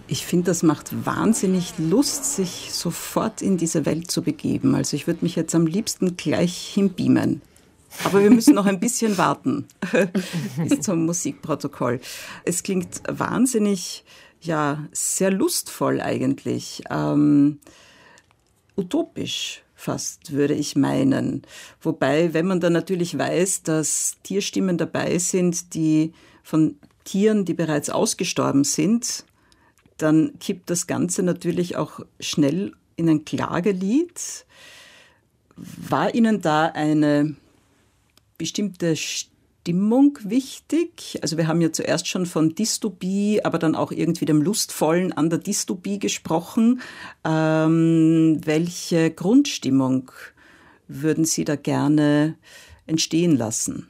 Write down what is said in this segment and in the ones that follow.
Ich finde, das macht wahnsinnig Lust, sich sofort in diese Welt zu begeben. Also ich würde mich jetzt am liebsten gleich hinbeamen. Aber wir müssen noch ein bisschen warten bis zum Musikprotokoll. Es klingt wahnsinnig, ja, sehr lustvoll eigentlich. Utopisch fast, würde ich meinen. Wobei, wenn man dann natürlich weiß, dass Tierstimmen dabei sind, die von Tieren, die bereits ausgestorben sind, dann kippt das Ganze natürlich auch schnell in ein Klagelied. War Ihnen da eine bestimmte Stimmung wichtig? Also wir haben ja zuerst schon von Dystopie, aber dann auch irgendwie dem Lustvollen an der Dystopie gesprochen. Welche Grundstimmung würden Sie da gerne entstehen lassen?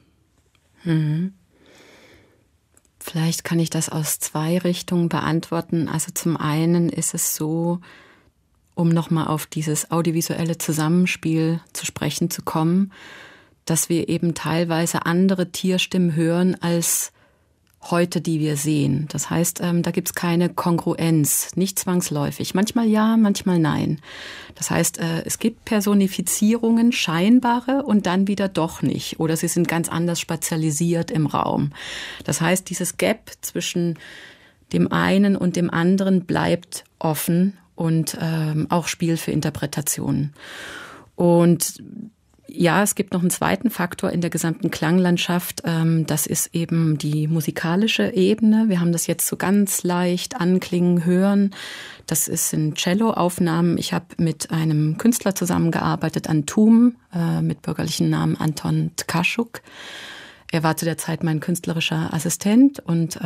Vielleicht kann ich das aus 2 Richtungen beantworten. Also zum einen ist es so, um nochmal auf dieses audiovisuelle Zusammenspiel zu sprechen zu kommen, dass wir eben teilweise andere Tierstimmen hören als heute, die wir sehen. Das heißt, da gibt's keine Kongruenz, nicht zwangsläufig. Manchmal ja, manchmal nein. Das heißt, es gibt Personifizierungen, scheinbare und dann wieder doch nicht. Oder sie sind ganz anders spezialisiert im Raum. Das heißt, dieses Gap zwischen dem einen und dem anderen bleibt offen und auch Spiel für Interpretationen. Und ja, es gibt noch einen zweiten Faktor in der gesamten Klanglandschaft. Das ist eben die musikalische Ebene. Wir haben das jetzt so ganz leicht anklingen hören. Das sind Cello-Aufnahmen. Ich habe mit einem Künstler zusammengearbeitet an TUM mit bürgerlichen Namen Anton Tkaschuk. Er war zu der Zeit mein künstlerischer Assistent und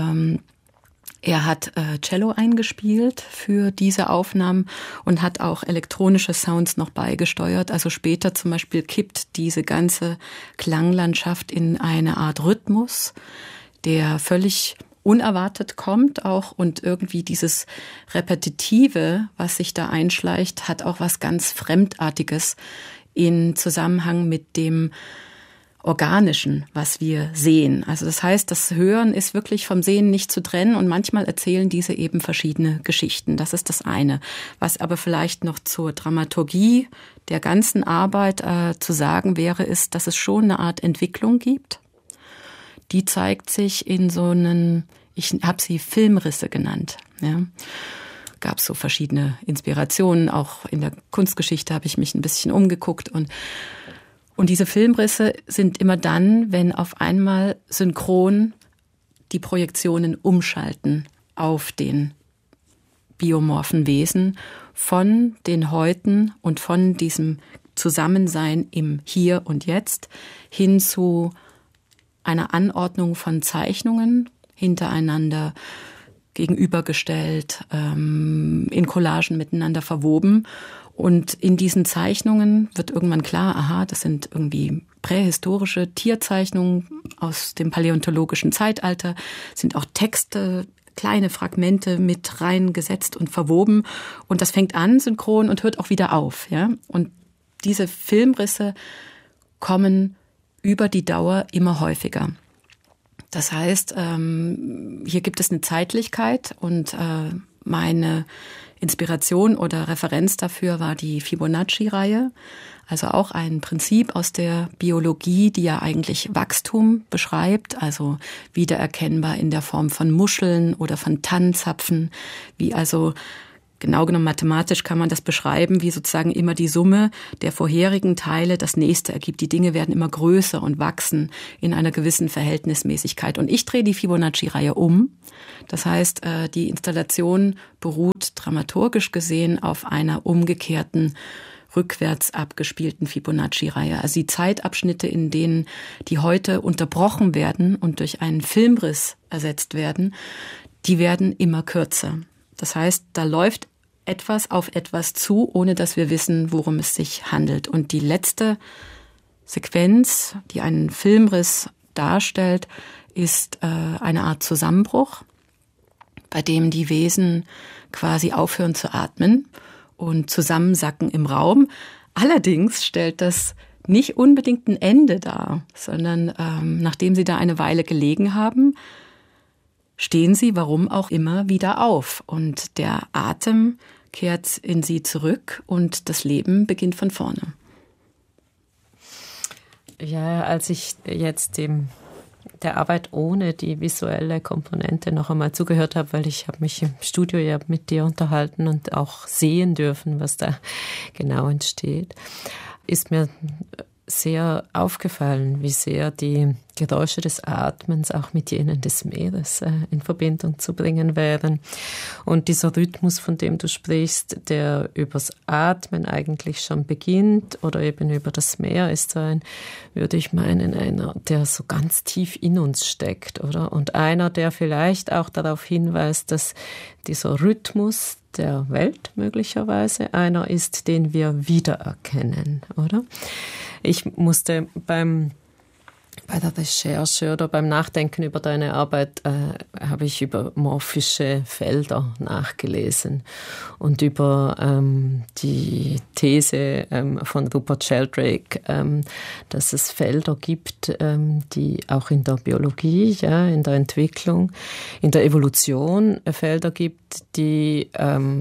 er hat Cello eingespielt für diese Aufnahmen und hat auch elektronische Sounds noch beigesteuert. Also später zum Beispiel kippt diese ganze Klanglandschaft in eine Art Rhythmus, der völlig unerwartet kommt auch und irgendwie dieses Repetitive, was sich da einschleicht, hat auch was ganz Fremdartiges in Zusammenhang mit dem Organischen, was wir sehen. Also das heißt, das Hören ist wirklich vom Sehen nicht zu trennen und manchmal erzählen diese eben verschiedene Geschichten. Das ist das eine. Was aber vielleicht noch zur Dramaturgie der ganzen Arbeit zu sagen wäre, ist, dass es schon eine Art Entwicklung gibt. Die zeigt sich in so einen, ich habe sie Filmrisse genannt, ja. Gab es so verschiedene Inspirationen. Auch in der Kunstgeschichte habe ich mich ein bisschen umgeguckt und diese Filmrisse sind immer dann, wenn auf einmal synchron die Projektionen umschalten auf den biomorphen Wesen von den Häuten und von diesem Zusammensein im Hier und Jetzt hin zu einer Anordnung von Zeichnungen hintereinander gegenübergestellt, in Collagen miteinander verwoben. Und in diesen Zeichnungen wird irgendwann klar, aha, das sind irgendwie prähistorische Tierzeichnungen aus dem paläontologischen Zeitalter, sind auch Texte, kleine Fragmente mit reingesetzt und verwoben. Und das fängt an synchron und hört auch wieder auf. Ja? Und diese Filmrisse kommen über die Dauer immer häufiger. Das heißt, hier gibt es eine Zeitlichkeit und meine Inspiration oder Referenz dafür war die Fibonacci-Reihe, also auch ein Prinzip aus der Biologie, die ja eigentlich Wachstum beschreibt, also wiedererkennbar in der Form von Muscheln oder von Tannenzapfen, wie also genau genommen mathematisch kann man das beschreiben, wie sozusagen immer die Summe der vorherigen Teile das nächste ergibt. Die Dinge werden immer größer und wachsen in einer gewissen Verhältnismäßigkeit. Und ich drehe die Fibonacci-Reihe um. Das heißt, die Installation beruht dramaturgisch gesehen auf einer umgekehrten, rückwärts abgespielten Fibonacci-Reihe. Also die Zeitabschnitte, in denen die heute unterbrochen werden und durch einen Filmriss ersetzt werden, die werden immer kürzer. Das heißt, da läuft etwas auf etwas zu, ohne dass wir wissen, worum es sich handelt. Und die letzte Sequenz, die einen Filmriss darstellt, ist eine Art Zusammenbruch, bei dem die Wesen quasi aufhören zu atmen und zusammensacken im Raum. Allerdings stellt das nicht unbedingt ein Ende dar, sondern nachdem sie da eine Weile gelegen haben, stehen sie, warum auch immer, wieder auf. Und der Atem kehrt in sie zurück und das Leben beginnt von vorne. Ja, als ich jetzt der Arbeit ohne die visuelle Komponente noch einmal zugehört habe, weil ich habe mich im Studio ja mit dir unterhalten und auch sehen dürfen, was da genau entsteht, ist mir sehr aufgefallen, wie sehr die Geräusche des Atmens auch mit jenen des Meeres in Verbindung zu bringen wären. Und dieser Rhythmus, von dem du sprichst, der übers Atmen eigentlich schon beginnt oder eben über das Meer, ist so ein, würde ich meinen, einer, der so ganz tief in uns steckt, oder? Und einer, der vielleicht auch darauf hinweist, dass dieser Rhythmus der Welt möglicherweise einer ist, den wir wiedererkennen, oder? Ich musste bei der Recherche oder beim Nachdenken über deine Arbeit habe ich über morphische Felder nachgelesen und über die These von Rupert Sheldrake, dass es Felder gibt, die auch in der Biologie, ja, in der Entwicklung, in der Evolution Felder gibt, die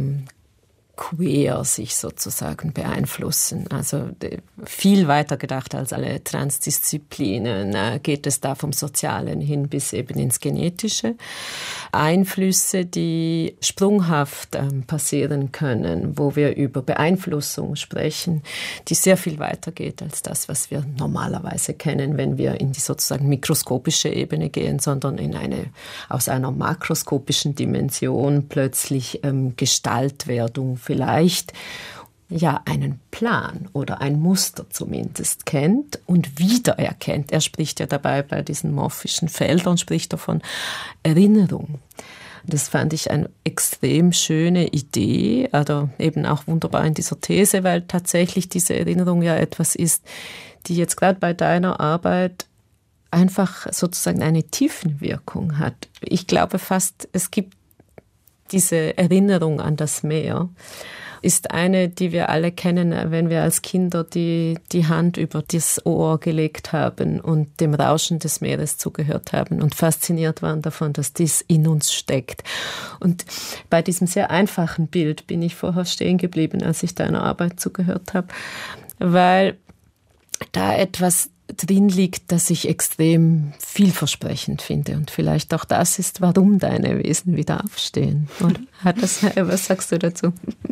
queer sich sozusagen beeinflussen. Also viel weiter gedacht als alle Transdisziplinen geht es da vom Sozialen hin bis eben ins Genetische. Einflüsse, die sprunghaft passieren können, wo wir über Beeinflussung sprechen, die sehr viel weiter geht als das, was wir normalerweise kennen, wenn wir in die sozusagen mikroskopische Ebene gehen, sondern aus einer makroskopischen Dimension plötzlich Gestaltwerdung vielleicht ja einen Plan oder ein Muster zumindest kennt und wiedererkennt. Er spricht ja dabei bei diesen morphischen Feldern, spricht davon Erinnerung. Das fand ich eine extrem schöne Idee, also eben auch wunderbar in dieser These, weil tatsächlich diese Erinnerung ja etwas ist, die jetzt gerade bei deiner Arbeit einfach sozusagen eine Tiefenwirkung hat. Ich glaube fast, es gibt diese Erinnerung an das Meer, ist eine, die wir alle kennen, wenn wir als Kinder die Hand über das Ohr gelegt haben und dem Rauschen des Meeres zugehört haben und fasziniert waren davon, dass dies in uns steckt. Und bei diesem sehr einfachen Bild bin ich vorher stehen geblieben, als ich deiner Arbeit zugehört habe, weil da etwas drin liegt, das ich extrem vielversprechend finde. Und vielleicht auch das ist, warum deine Wesen wieder aufstehen. Oder? Was sagst du dazu?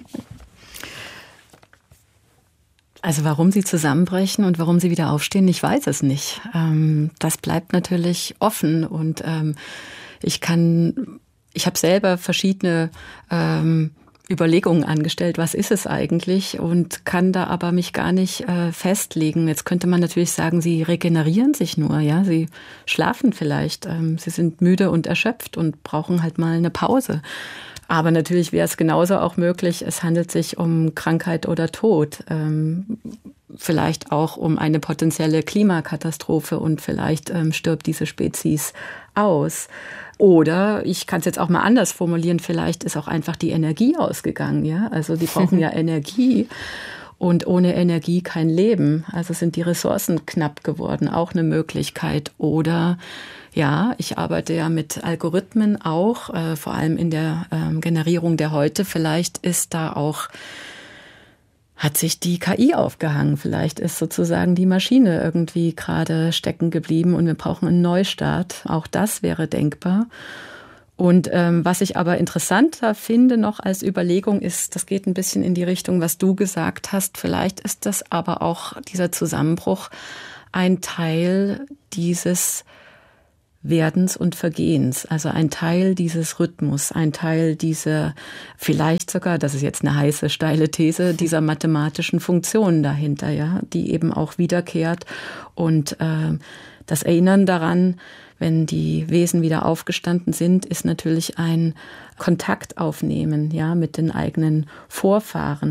Also warum sie zusammenbrechen und warum sie wieder aufstehen, ich weiß es nicht. Das bleibt natürlich offen. Und ich habe selber verschiedene Überlegungen angestellt, was ist es eigentlich, und kann da aber mich gar nicht festlegen. Jetzt könnte man natürlich sagen, sie regenerieren sich nur, ja, sie schlafen vielleicht, sie sind müde und erschöpft und brauchen halt mal eine Pause. Aber natürlich wäre es genauso auch möglich, es handelt sich um Krankheit oder Tod, vielleicht auch um eine potenzielle Klimakatastrophe und vielleicht stirbt diese Spezies aus. Oder ich kann es jetzt auch mal anders formulieren, vielleicht ist auch einfach die Energie ausgegangen, ja? Also die brauchen ja Energie und ohne Energie kein Leben. Also sind die Ressourcen knapp geworden, auch eine Möglichkeit. Oder ja, ich arbeite ja mit Algorithmen auch, vor allem in der Generierung der Heute. Vielleicht ist da auch hat sich die KI aufgehangen. Vielleicht ist sozusagen die Maschine irgendwie gerade stecken geblieben und wir brauchen einen Neustart. Auch das wäre denkbar. Und was ich aber interessanter finde noch als Überlegung ist, das geht ein bisschen in die Richtung, was du gesagt hast. Vielleicht ist das aber auch dieser Zusammenbruch ein Teil dieses Werdens und Vergehens, also ein Teil dieses Rhythmus, ein Teil dieser, vielleicht sogar, das ist jetzt eine heiße, steile These, dieser mathematischen Funktion dahinter, ja, die eben auch wiederkehrt. Und das Erinnern daran, wenn die Wesen wieder aufgestanden sind, ist natürlich ein Kontakt aufnehmen, ja, mit den eigenen Vorfahren,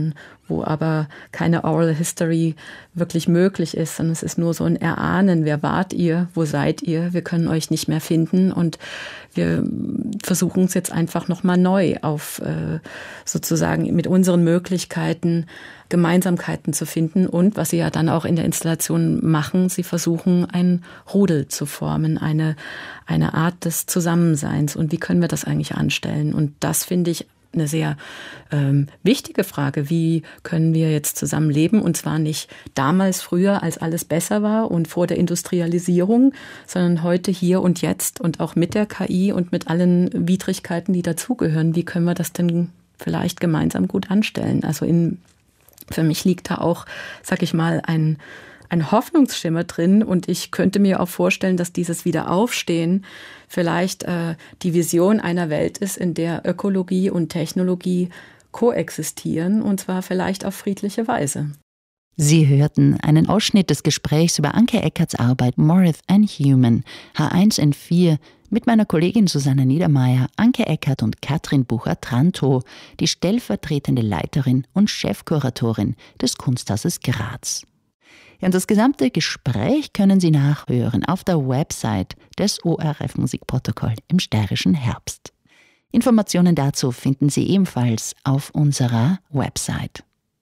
wo aber keine Oral History wirklich möglich ist, sondern es ist nur so ein Erahnen. Wer wart ihr? Wo seid ihr? Wir können euch nicht mehr finden und wir versuchen es jetzt einfach nochmal neu auf sozusagen mit unseren Möglichkeiten Gemeinsamkeiten zu finden und, was sie ja dann auch in der Installation machen, sie versuchen, ein Rudel zu formen, eine Art des Zusammenseins. Und wie können wir das eigentlich anstellen? Und das finde ich eine sehr wichtige Frage. Wie können wir jetzt zusammen leben? Und zwar nicht damals, früher, als alles besser war und vor der Industrialisierung, sondern heute, hier und jetzt und auch mit der KI und mit allen Widrigkeiten, die dazugehören. Wie können wir das denn vielleicht gemeinsam gut anstellen? Also für mich liegt da auch, sag ich mal, ein Hoffnungsschimmer drin und ich könnte mir auch vorstellen, dass dieses Wiederaufstehen vielleicht die Vision einer Welt ist, in der Ökologie und Technologie koexistieren und zwar vielleicht auf friedliche Weise. Sie hörten einen Ausschnitt des Gesprächs über Anke Eckerts Arbeit More Than Human, H1N4, mit meiner Kollegin Susanne Niedermeyer, Anke Eckert und Katrin Bucher-Trantow, die stellvertretende Leiterin und Chefkuratorin des Kunsthauses Graz. Ja, und das gesamte Gespräch können Sie nachhören auf der Website des ORF Musikprotokoll im Steirischen Herbst. Informationen dazu finden Sie ebenfalls auf unserer Website.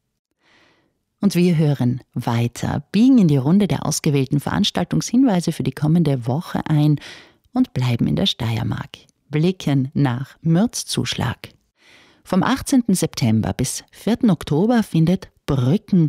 Und wir hören weiter, biegen in die Runde der ausgewählten Veranstaltungshinweise für die kommende Woche ein und bleiben in der Steiermark. Blicken nach Mürzzuschlag. Vom 18. September bis 4. Oktober findet Brücken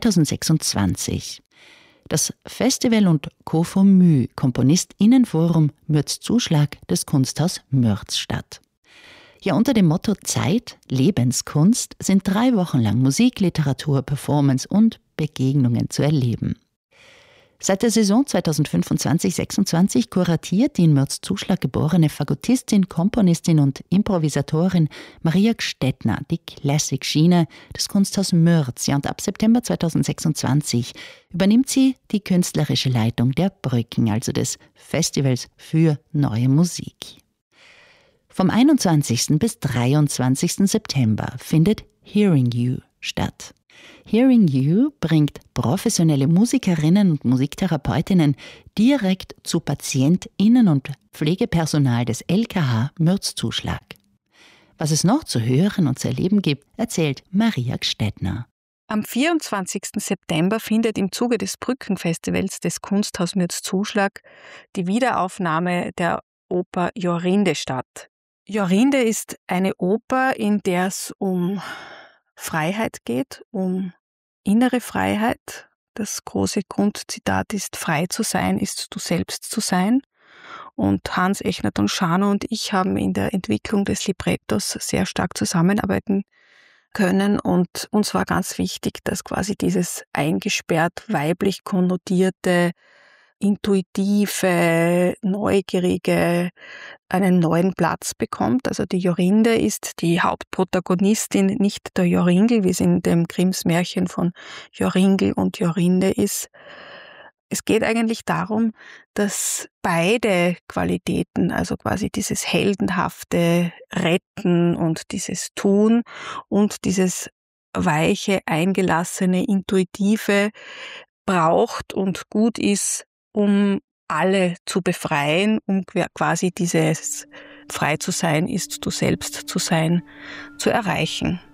2026. Das Festival- und Co-Vom-Mü-KomponistInnenforum Mürzzuschlag des Kunsthaus Mürz statt. Ja, unter dem Motto Zeit, Lebenskunst sind 3 Wochen lang Musik, Literatur, Performance und Begegnungen zu erleben. Seit der Saison 2025/26 kuratiert die in Mürzzuschlag geborene Fagottistin, Komponistin und Improvisatorin Maria Gstettner die Classic-Schiene des Kunsthaus Mürz. Ja, und ab September 2026 übernimmt sie die künstlerische Leitung der Brücken, also des Festivals für neue Musik. Vom 21. bis 23. September findet Hearing You statt. Hearing You bringt professionelle Musikerinnen und Musiktherapeutinnen direkt zu PatientInnen und Pflegepersonal des LKH Mürzzuschlag. Was es noch zu hören und zu erleben gibt, erzählt Maria Gstettner. Am 24. September findet im Zuge des Brückenfestivals des Kunsthaus Mürzzuschlag die Wiederaufnahme der Oper Jorinde statt. Jorinde ist eine Oper, in der es um Freiheit geht, um innere Freiheit. Das große Grundzitat ist: Frei zu sein, ist du selbst zu sein. Und Hans Echnaton-Scharnow und ich haben in der Entwicklung des Librettos sehr stark zusammenarbeiten können. Und uns war ganz wichtig, dass quasi dieses eingesperrt weiblich konnotierte, intuitive, neugierige einen neuen Platz bekommt. Also die Jorinde ist die Hauptprotagonistin, nicht der Joringel, wie es in dem Grimms Märchen von Joringel und Jorinde ist. Es geht eigentlich darum, dass beide Qualitäten, also quasi dieses heldenhafte Retten und dieses Tun und dieses weiche, eingelassene, intuitive braucht und gut ist, um alle zu befreien, um quasi dieses frei zu sein, ist du selbst zu sein, zu erreichen.